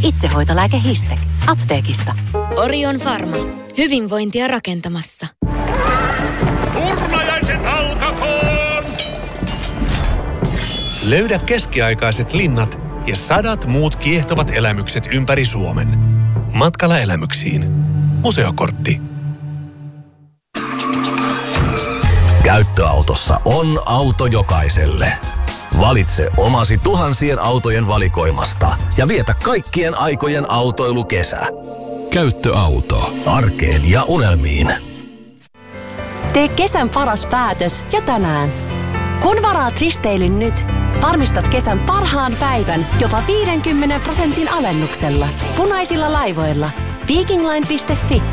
Itsehoitolääke Histec. Apteekista. Orion Pharma. Hyvinvointia rakentamassa. Turnajaiset alkakoon! Löydä keskiaikaiset linnat ja 100 muut kiehtovat elämykset ympäri Suomen. Matkalla elämyksiin. Museokortti. Käyttöautossa on auto jokaiselle. Valitse omasi tuhansien autojen valikoimasta ja vietä kaikkien aikojen autoilukesä. Käyttöauto. Arkeen ja unelmiin. Tee kesän paras päätös jo tänään. Kun varaat risteilyn nyt, varmistat kesän parhaan päivän jopa 50% alennuksella. Punaisilla laivoilla. Vikingline.fi